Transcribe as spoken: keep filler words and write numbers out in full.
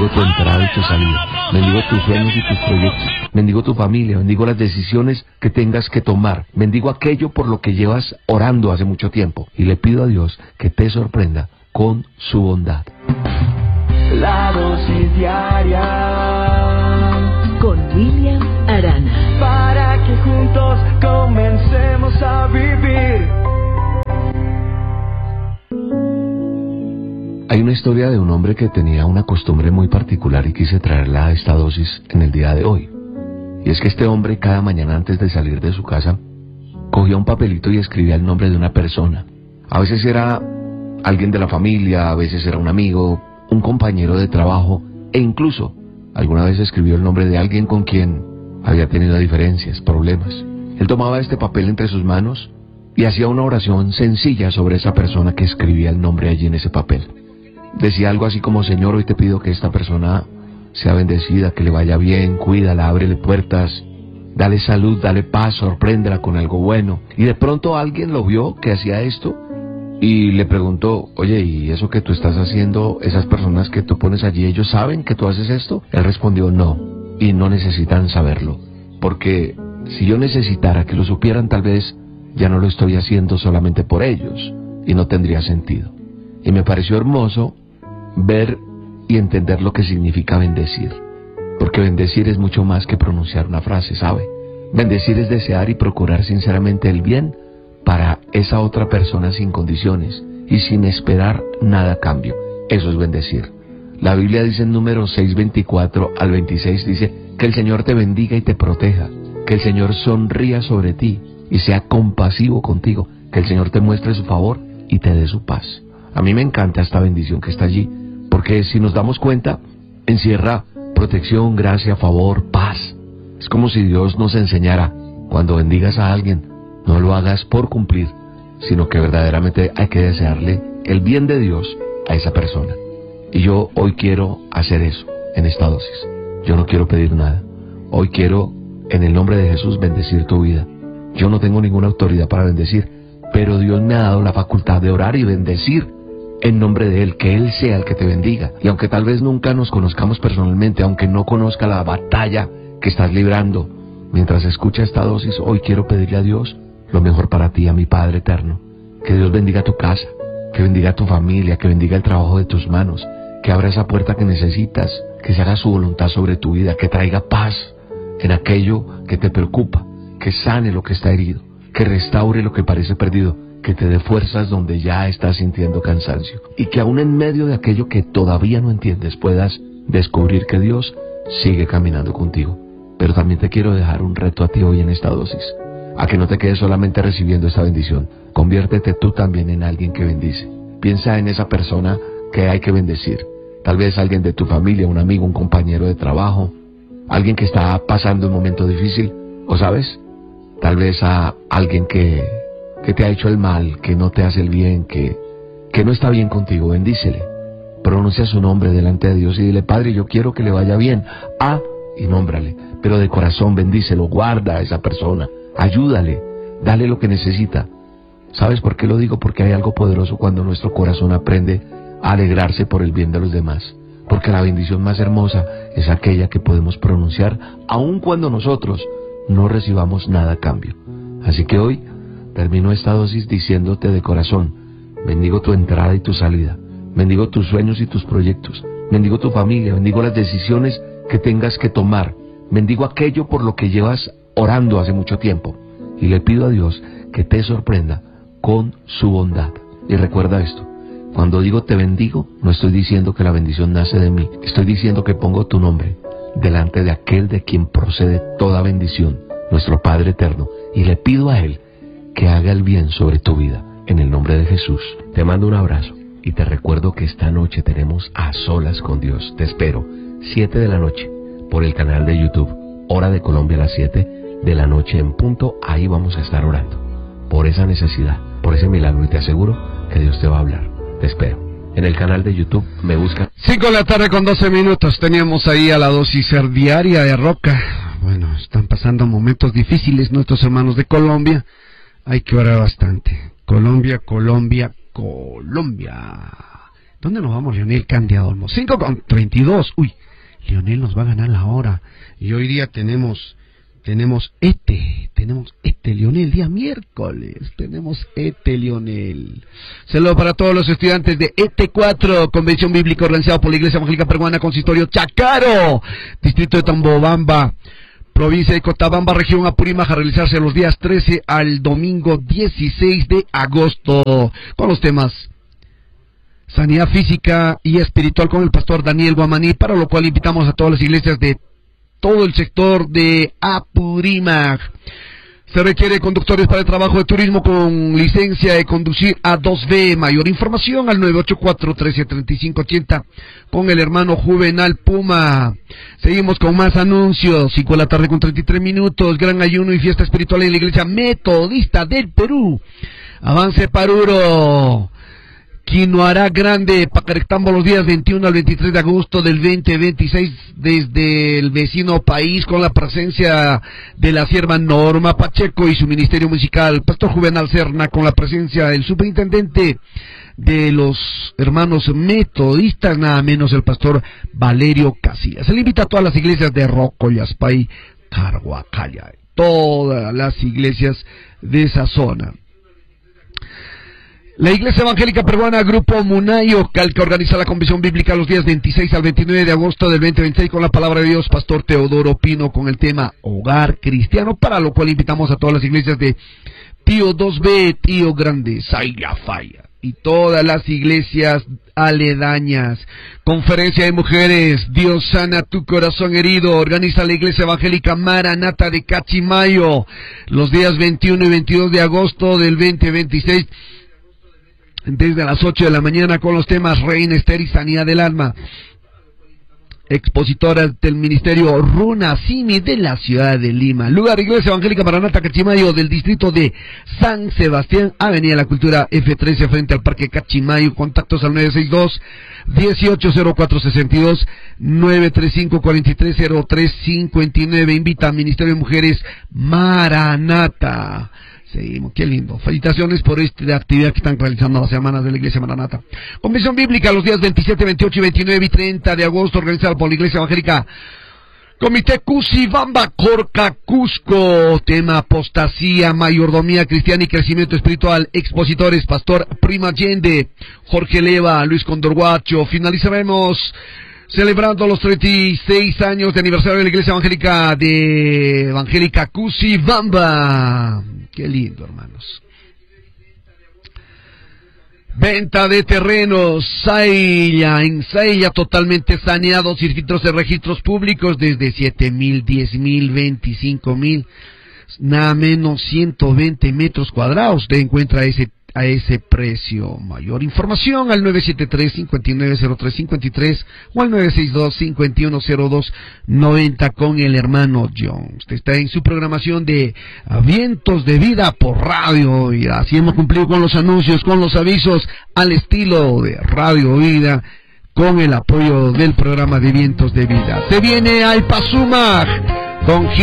tu entrada y tu salida. Bendigo tus sueños y tus proyectos. Bendigo tu familia. Bendigo las decisiones que tengas que tomar. Bendigo aquello por lo que llevas orando hace mucho tiempo. Y le pido a Dios que te sorprenda con su bondad. La dosis diaria con William Arana, para que juntos comencemos a vivir. Hay una historia de un hombre que tenía una costumbre muy particular y quise traerla a esta dosis en el día de hoy. Y es que este hombre cada mañana antes de salir de su casa cogía un papelito y escribía el nombre de una persona. A veces era alguien de la familia, a veces era un amigo, un compañero de trabajo, e incluso alguna vez escribió el nombre de alguien con quien había tenido diferencias, problemas. Él tomaba este papel entre sus manos y hacía una oración sencilla sobre esa persona que escribía el nombre allí en ese papel. Decía algo así como: Señor, hoy te pido que esta persona sea bendecida, que le vaya bien, cuídala, ábrele puertas, dale salud, dale paz, sorpréndela con algo bueno. Y de pronto alguien lo vio que hacía esto y le preguntó: oye, ¿y eso que tú estás haciendo, esas personas que tú pones allí, ellos saben que tú haces esto? Él respondió: no, y no necesitan saberlo, porque si yo necesitara que lo supieran, tal vez ya no lo estoy haciendo solamente por ellos, y no tendría sentido. Y me pareció hermoso ver y entender lo que significa bendecir, porque bendecir es mucho más que pronunciar una frase, ¿sabe? Bendecir es desear y procurar sinceramente el bien para esa otra persona sin condiciones y sin esperar nada a cambio. Eso es bendecir. La Biblia dice en Números seis, veinticuatro al veintiséis, dice: que el Señor te bendiga y te proteja, que el Señor sonría sobre ti y sea compasivo contigo, que el Señor te muestre su favor y te dé su paz. A mí me encanta esta bendición que está allí, porque si nos damos cuenta, encierra protección, gracia, favor, paz. Es como si Dios nos enseñara: cuando bendigas a alguien, no lo hagas por cumplir, sino que verdaderamente hay que desearle el bien de Dios a esa persona. Y yo hoy quiero hacer eso en esta dosis. Yo no quiero pedir nada. Hoy quiero, en el nombre de Jesús, bendecir tu vida. Yo no tengo ninguna autoridad para bendecir, pero Dios me ha dado la facultad de orar y bendecir en nombre de Él, que Él sea el que te bendiga. Y aunque tal vez nunca nos conozcamos personalmente, aunque no conozca la batalla que estás librando, mientras escucha esta dosis, hoy quiero pedirle a Dios lo mejor para ti, a mi Padre eterno. Que Dios bendiga tu casa, que bendiga tu familia, que bendiga el trabajo de tus manos, que abra esa puerta que necesitas, que se haga su voluntad sobre tu vida, que traiga paz en aquello que te preocupa, que sane lo que está herido, que restaure lo que parece perdido, que te dé fuerzas donde ya estás sintiendo cansancio, y que aún en medio de aquello que todavía no entiendes puedas descubrir que Dios sigue caminando contigo. Pero también te quiero dejar un reto a ti hoy en esta dosis, a que no te quedes solamente recibiendo esta bendición. Conviértete tú también en alguien que bendice. Piensa en esa persona que hay que bendecir. Tal vez alguien de tu familia, un amigo, un compañero de trabajo, alguien que está pasando un momento difícil, o sabes, tal vez a alguien que, que te ha hecho el mal, que no te hace el bien, que, que no está bien contigo. Bendícele, pronuncia su nombre delante de Dios y dile: Padre, yo quiero que le vaya bien. Ah, y nómbrale, pero de corazón bendícelo, guarda a esa persona, ayúdale, dale lo que necesita. ¿Sabes por qué lo digo? Porque hay algo poderoso cuando nuestro corazón aprende a alegrarse por el bien de los demás. Porque la bendición más hermosa es aquella que podemos pronunciar aun cuando nosotros no recibamos nada a cambio. Así que hoy termino esta dosis diciéndote de corazón: bendigo tu entrada y tu salida, bendigo tus sueños y tus proyectos, bendigo tu familia, bendigo las decisiones que tengas que tomar, bendigo aquello por lo que llevas orando hace mucho tiempo, y le pido a Dios que te sorprenda con su bondad. Y recuerda esto: cuando digo te bendigo, no estoy diciendo que la bendición nace de mí, estoy diciendo que pongo tu nombre delante de aquel de quien procede toda bendición, nuestro Padre eterno, y le pido a Él que haga el bien sobre tu vida, en el nombre de Jesús. Te mando un abrazo y te recuerdo que esta noche tenemos A Solas con Dios. Te espero, siete de la noche, por el canal de YouTube, hora de Colombia a las siete de la noche en punto. Ahí vamos a estar orando por esa necesidad, por ese milagro, y te aseguro que Dios te va a hablar. Te espero en el canal de YouTube, me busca. Cinco de la tarde con doce minutos, teníamos ahí a la dosis diaria de Roca. Bueno, están pasando momentos difíciles nuestros hermanos de Colombia, hay que orar bastante. Colombia, Colombia, Colombia. ¿Dónde nos vamos, Leonel Candia Olmos? cinco con treinta y dos. Uy, Leonel nos va a ganar la hora. Y hoy día tenemos, tenemos este, tenemos este, Leonel, día miércoles. Tenemos este, Leonel. Saludos para todos los estudiantes de E T cuatro, Convención Bíblica organizada por la Iglesia Evangélica Peruana, Consistorio Chacaro, Distrito de Tambobamba, provincia de Cotabamba, región Apurímac, a realizarse los días trece al domingo dieciséis de agosto, con los temas sanidad física y espiritual con el pastor Daniel Guamaní, para lo cual invitamos a todas las iglesias de todo el sector de Apurímac. Se requiere conductores para el trabajo de turismo con licencia de conducir A dos B. Mayor información al nueve ocho cuatro, uno tres tres cinco ocho cero con el hermano Juvenal Puma. Seguimos con más anuncios. cinco de la tarde con treinta y tres minutos. Gran ayuno y fiesta espiritual en la Iglesia Metodista del Perú. Avance Paruro. Quinoará Grande, Pacarectambo, los días veintiuno al veintitrés de agosto del veinte veintiséis, desde el vecino país, con la presencia de la sierva Norma Pacheco y su ministerio musical, Pastor Juvenal Serna, con la presencia del superintendente de los hermanos metodistas, nada menos el pastor Valerio Casillas. Se le invita a todas las iglesias de Roco, Yaspay, Carhuacaya, todas las iglesias de esa zona. La Iglesia Evangélica Peruana, Grupo Munayo, que organiza la Convención Bíblica los días veintiséis al veintinueve de agosto del veinte veintiséis, con la palabra de Dios, Pastor Teodoro Pino, con el tema Hogar Cristiano, para lo cual invitamos a todas las iglesias de Tío dos B, Tío Grande, Saya Falla, y todas las iglesias aledañas. Conferencia de mujeres, Dios sana tu corazón herido, organiza la Iglesia Evangélica Maranata de Cachimayo, los días veintiuno y veintidós de agosto del veinte veintiséis, desde las ocho de la mañana, con los temas Reina Esther y Sanidad del Alma. Expositoras del ministerio Runa Simi de la ciudad de Lima. Lugar, Iglesia Evangélica Maranata Cachimayo, del distrito de San Sebastián, Avenida La Cultura F trece, frente al Parque Cachimayo. Contactos al nueve seis dos, dieciocho cero cuatro sesenta y dos, nueve tres cinco, cuarenta y tres cero tres cincuenta y nueve. Invita a Ministerio de Mujeres Maranata. Seguimos, qué lindo. Felicitaciones por esta actividad que están realizando las hermanas de la Iglesia Maranata. Convención Bíblica los días veintisiete, veintiocho y veintinueve y treinta de agosto, organizada por la Iglesia Evangélica Comité Cusibamba, Corca, Cusco. Tema apostasía, mayordomía cristiana y crecimiento espiritual. Expositores, Pastor Prima Allende, Jorge Leva, Luis Condorguacho. Finalizaremos celebrando los treinta y seis años de aniversario de la Iglesia Evangélica de Evangélica Cusibamba. Qué lindo, hermanos. Venta de terrenos, Sailla, en Sailla totalmente saneados, circuitos de registros públicos desde siete mil, diez mil, veinticinco mil, nada menos ciento veinte metros cuadrados. Te encuentra ese a ese precio. Mayor información al nueve siete tres, cinco nueve cero tres cinco tres o al nueve seis dos, cinco uno cero dos nueve cero con el hermano John. Usted está en su programación de Vientos de Vida por radio, y así hemos cumplido con los anuncios, con los avisos al estilo de Radio Vida, con el apoyo del programa de Vientos de Vida. Se viene al Pazumag con